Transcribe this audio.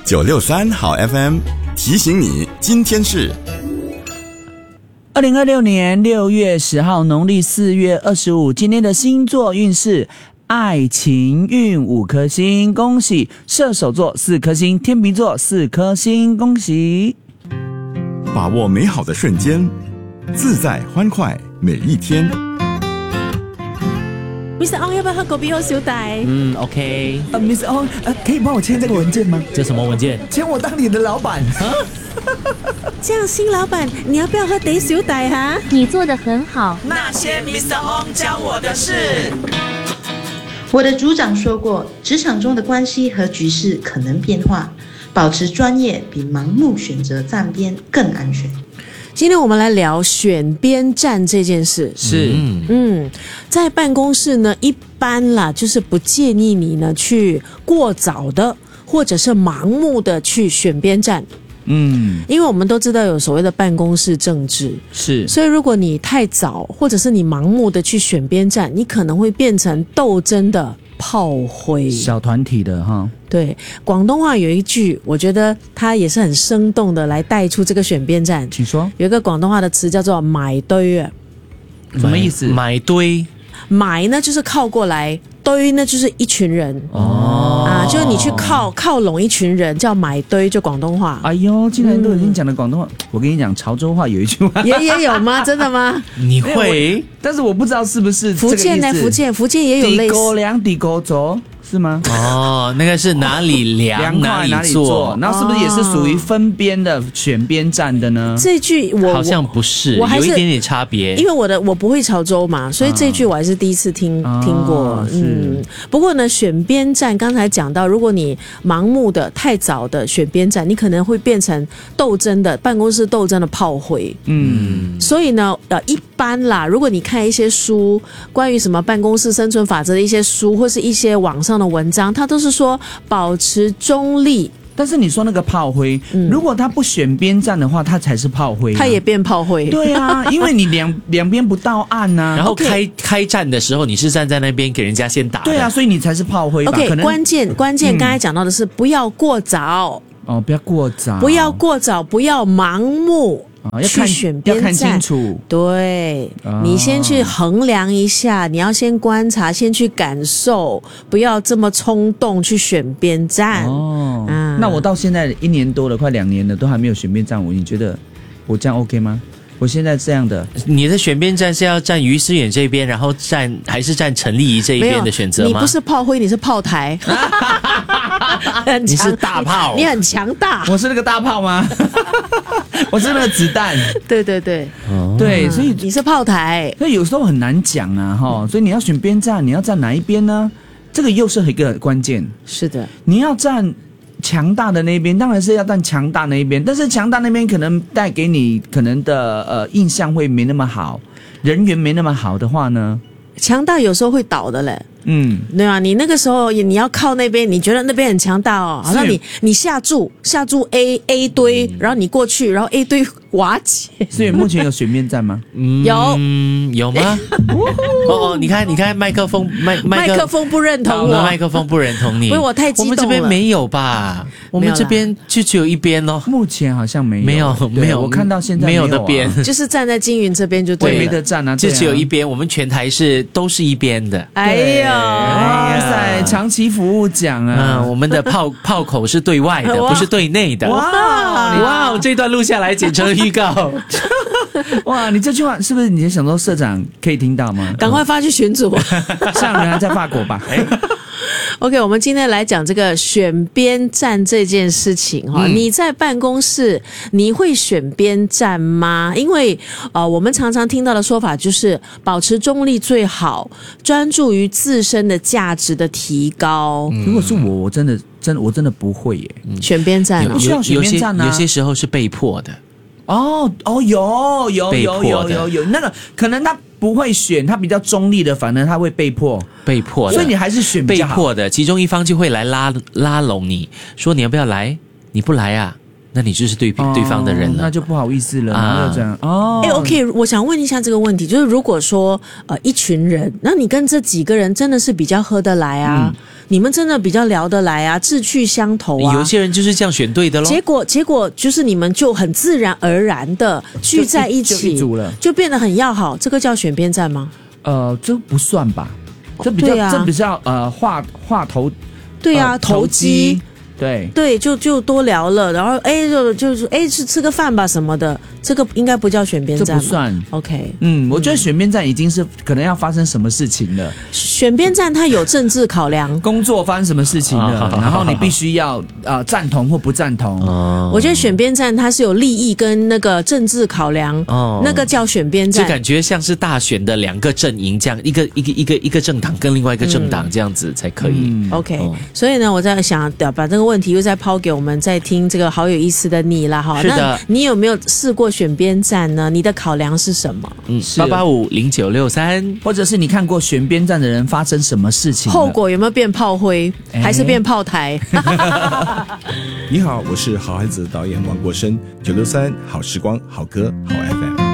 963好 FM 提醒你，今天是 2026年6月10号，农历4月25，今天的星座运势。爱情运5颗星，恭喜！射手座4颗星，天秤座4颗星，恭喜！ 把握美好的瞬间，自在欢快每一天。 Mr. Ong 要不要喝果啤或小弟 ？OK。 Miss Ong，可以帮我签这个文件吗？ 这什么文件？ 签我当你的老板。 这样，新老板，你要不要喝茶小弟哈？ 你做得很好。 那些 Mr. Ong 教我的事。 我的组长说过，职场中的关系和局势可能变化，保持专业比盲目选择站边更安全。 今天我们来聊选边站这件事。 是， 在办公室呢，一般啦，就是不建议你呢去过早的，或者是盲目的去选边站。因为我们都知道有所谓的办公室政治， 是， 所以如果你太早，或者是你盲目的去选边站，你可能会变成斗争的炮灰， 小团体的哈。 对，广东话有一句，我觉得它也是很生动的来带出这个选边站。 请说。 有一个广东话的词叫做买堆啊， 什么意思？ 买堆， 买呢就是靠过来，堆呢就是一群人。就是你去靠拢一群人，叫买堆，就广东话。 哎呦，竟然都已经讲了广东话。我跟你讲，潮州话有一句话也有吗？真的吗？ 你会？ 但是我不知道是不是这个意思。 福建呢？福建也有类似。 地沟粮地沟走是吗？ 那个是哪里量哪里做， 然后是不是也是属于分边的选边站的呢？ 这句我好像不是，有一点点差别。 因为我不会潮州嘛，所以这句我还是第一次听过。不过呢，选边站刚才讲到，如果你盲目的太早的选边站，你可能会变成斗争的办公室斗争的炮灰。所以呢，一般啦，如果你看一些书，关于什么办公室生存法则的一些书，或是一些网上的文章，它都是说保持中立。 但是你说那个炮灰，如果他不选边站的话，他才是炮灰， 他也变炮灰。 对啊，因为你两边不到岸啊。 然后开战的时候，你是站在那边给人家先打的。 对啊，所以你才是炮灰吧。 OK， 关键刚才讲到的是不要过早。 不要过早， 不要过早，不要盲目。去选边站， 要看清楚。 对，你先去衡量一下，你要先观察，先去感受，不要这么冲动去选边站。 那我到现在1年多了，快2年了，都还没有选边站，你觉得我这样 OK 吗？我现在这样的， 你的选边站是要站于思远这边，然后还是站陈丽仪这一边的选择吗？ 你不是炮灰，你是炮台。 你是大炮， 你很强大。 我是那个大炮吗？我是那个子弹。 对， 对，所以你是炮台。 所以有时候很难讲啊，所以你要选边站，你要站哪一边呢？这个又是一个关键。 是的， 你要站强大的那边，当然是要站强大那一边，但是强大那边可能带给你可能的印象会没那么好，人缘没那么好的话呢， 强大有时候会倒的嘞。对啊，你那个时候你要靠那边，你觉得那边很强大哦，好像你下注 A 堆，然后你过去，然后 A 堆瓦解。 所以目前有选边站吗？ 有吗？你看麦克风不认同我， 麦克风不认同你， 因为我太激动了。 我们这边没有吧？我们这边就只有一边咯。 目前好像没有，我看到现在没有的边， 就是站在金云这边就对了， 没得站啊， 就只有一边。我们全台都是一边的。 哎呀。 哇塞，长期服务奖啊！ 我们的炮口是对外的，不是对内的。哇，这段录下来剪成了预告。 哇，你这句话是不是你想说社长可以听到吗？ 赶快发去群组， 像人还在法国吧 ？OK， 我们今天来讲这个选边站这件事情哈。你在办公室你会选边站吗？因为我们常常听到的说法就是保持中立最好，专注于自身的价值的提高。 如果是我真的不会耶， 选边站不需要选边站啊。 有些时候是被迫的。 有那个可能他不会选，他比较中立的，反而他会被迫的，所以你还是选比较好。 被迫的，其中一方就会来拉拢你，说你要不要来？你不来啊，那你就是对方的人了， 那就不好意思了啊。这样 OK， 我想问一下这个问题，就是如果说一群人，那你跟这几个人真的是比较合得来啊， 你们真的比较聊得来啊，志趣相投啊。 有些人就是这样选对的咯。 结果就是你们就很自然而然的聚在一起， 就一组了， 就变得很要好。这个叫选边站吗？ 这不算吧？这比较话头， 对啊，投机。对，就多聊了，然后就是去吃个饭吧什么的，这个应该不叫选边站， 这不算 OK。 我觉得选边站已经是可能要发生什么事情了。 选边站它有政治考量， 工作发生什么事情了，然后你必须要赞同或不赞同。 我觉得选边站它是有利益跟那个政治考量，那个叫选边站， 就感觉像是大选的两个阵营这样，一个政党跟另外一个政党这样子才可以。 OK，所以呢，我在想把这个问题又再抛给我们在听这个好有意思的你啦哈。 是的， 那你有没有试过选边站呢？你的考量是什么？8850963， 或者是你看过选边站的人发生什么事情？ 后果有没有变炮灰，还是变炮台？ 你好，我是好孩子导演王国生，963好时光好歌好 FM。